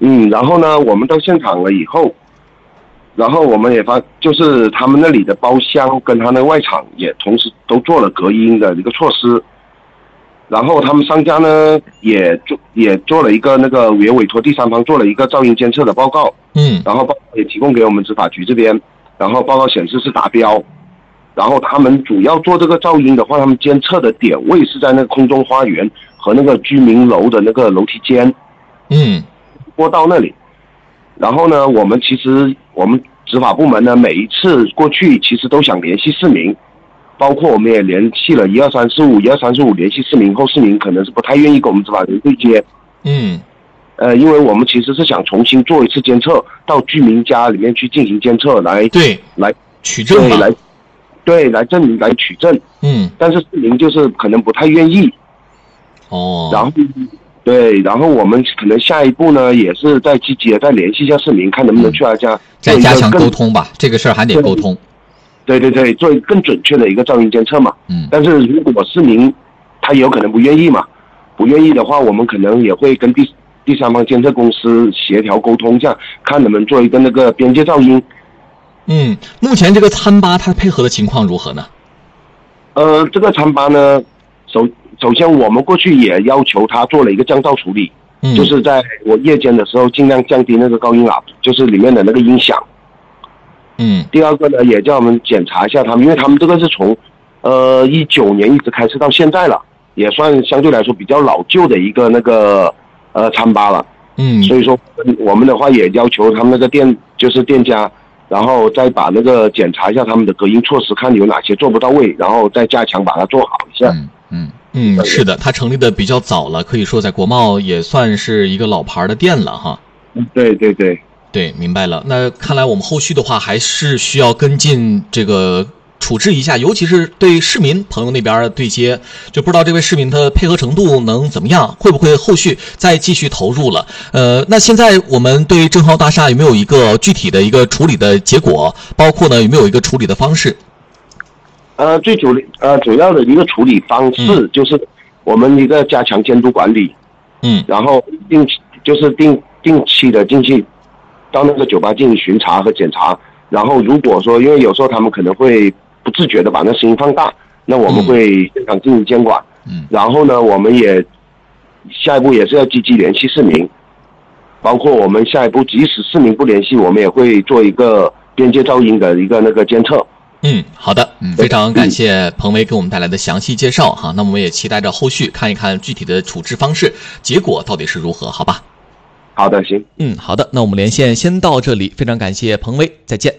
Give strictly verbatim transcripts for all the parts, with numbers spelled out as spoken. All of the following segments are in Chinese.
嗯，然后呢，我们到现场了以后，然后我们也发，就是他们那里的包厢跟他那外场也同时都做了隔音的一个措施。然后他们商家呢也做也做了一个那个也委托第三方做了一个噪音监测的报告， 嗯， 然后报告也提供给我们执法局这边，然后报告显示是达标。然后他们主要做这个噪音的话，他们监测的点位是在那个空中花园和那个居民楼的那个楼梯间， 嗯， 过道那里。然后呢，我们其实我们执法部门呢每一次过去其实都想联系市民。包括我们也联系了一二三四五，一二三四五联系市民后，市民可能是不太愿意跟我们执法人对接。 嗯， 呃，因为我们其实是想重新做一次监测，到居民家里面去进行监测，来对来取证嘛， 对来对来证明来取证。 嗯， 但是市民就是可能不太愿意。 哦， 然后对，然后我们可能下一步呢，也是再积极的再联系一下市民，看能不能去他家、嗯、 再加强沟通吧。这个事儿还得沟通。 对对对，做更准确的一个噪音监测嘛。 嗯。 但是如果市民他有可能不愿意嘛，不愿意的话，我们可能也会跟第第三方监测公司协调沟通一下，看能不能做一个那个边界噪音。 嗯，目前这个餐吧它配合的情况如何呢？ 呃，这个餐吧呢，首首先我们过去也要求他做了一个降噪处理， 嗯， 就是在我夜间的时候尽量降低那个高音喇，就是里面的那个音响。 嗯， 第二个呢，也叫我们检查一下他们，因为他们这个是从，呃，一九年一直开设到现在了，也算相对来说比较老旧的一个那个呃餐吧了。 嗯， 所以说我们的话也要求他们那个店就是店家，然后再把那个检查一下他们的隔音措施，看有哪些做不到位，然后再加强把它做好一下。 嗯嗯嗯，是的，它成立的比较早了，可以说在国贸也算是一个老牌的店了哈。 嗯，对对对。 对，明白了。那看来我们后续的话还是需要跟进这个处置一下，尤其是对市民朋友那边的对接，就不知道这位市民的配合程度能怎么样，会不会后续再继续投入了。呃，那现在我们对正浩大厦有没有一个具体的一个处理的结果，包括呢有没有一个处理的方式？ 呃，最主呃主要的一个处理方式就是我们一个加强监督管理， 嗯， 然后定期就是定定期的进去到那个酒吧进行巡查和检查，然后如果说因为有时候他们可能会不自觉的把那声音放大，那我们会现场进行监管。 嗯， 然后呢，我们也下一步也是要积极联系市民，包括我们下一步即使市民不联系，我们也会做一个边界噪音的一个那个监测。 嗯，好的，嗯，非常感谢彭威给我们带来的详细介绍哈。那我们也期待着后续看一看具体的处置方式，结果到底是如何，好吧？ 好的，行。 嗯，好的，那我们连线先到这里，非常感谢彭威，再见。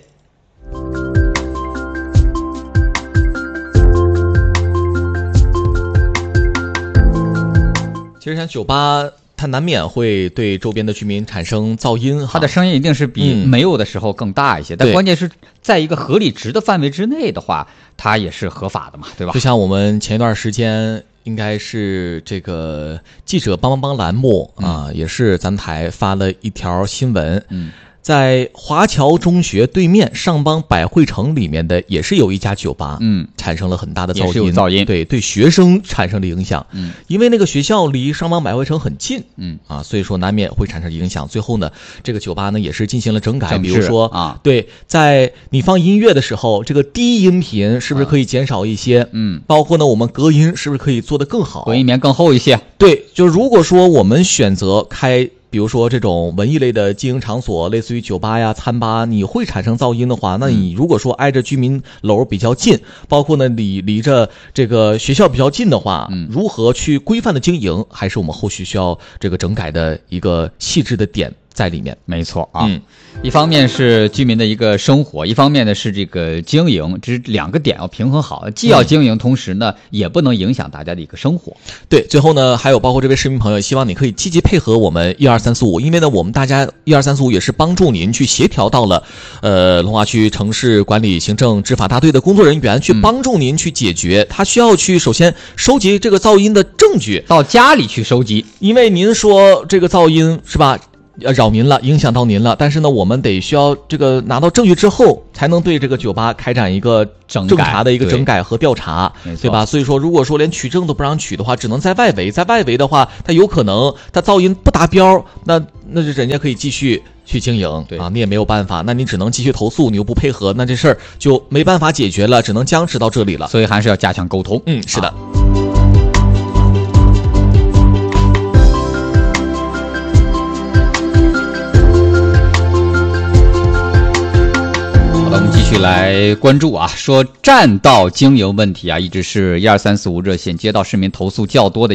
其实像酒吧，它难免会对周边的居民产生噪音， 它的声音一定是比没有的时候更大一些，嗯、但关键是在一个合理值的范围之内的话，它也是合法的嘛，对吧？ 就像我们前一段时间应该是这个记者帮帮帮栏目啊、嗯，也是咱台发了一条新闻， 嗯。 在华侨中学对面上邦百汇城里面的也是有一家酒吧， 嗯， 产生了很大的噪音， 也是有噪音， 对，对学生产生了影响， 嗯， 因为那个学校离上邦百汇城很近， 嗯啊，所以说难免会产生影响。最后呢，这个酒吧呢也是进行了整改， 比如说啊， 对，在你放音乐的时候，这个低音频是不是可以减少一些？ 嗯， 包括呢，我们隔音是不是可以做得更好？ 隔音棉更厚一些？ 对，就如果说我们选择开。比如说这种文艺类的经营场所，类似于酒吧呀、餐吧，你会产生噪音的话，那你如果说挨着居民楼比较近，包括呢离离着这个学校比较近的话， 嗯， 如何去规范的经营，还是我们后续需要这个整改的一个细致的点在里面。 没错啊， 嗯， 一方面是居民的一个生活，一方面呢是这个经营，这两个点要平衡好，既要经营，同时呢、嗯、也不能影响大家的一个生活。 对，最后呢还有包括这位市民朋友，希望你可以积极配合我们一二三四五，因为呢我们大家一二三四五也是帮助您去协调到了呃龙华区城市管理行政执法大队的工作人员，去帮助您去解决、嗯、他需要去首先收集这个噪音的证据， 到家里去收集， 因为您说这个噪音是吧， 呃扰民了，影响到您了，但是呢，我们得需要这个拿到证据之后，才能对这个酒吧开展一个整正查的一个整改和调查，对吧？所以说，如果说连取证都不让取的话，只能在外围，在外围的话，它有可能它噪音不达标，那那就人家可以继续去经营啊，你也没有办法，那你只能继续投诉，你又不配合，那这事儿就没办法解决了，只能僵持到这里了。 所以还是要加强沟通。 嗯，是的。啊我们继续来关注啊，说占道经营问题啊，一直是一二三四五热线接到市民投诉较多的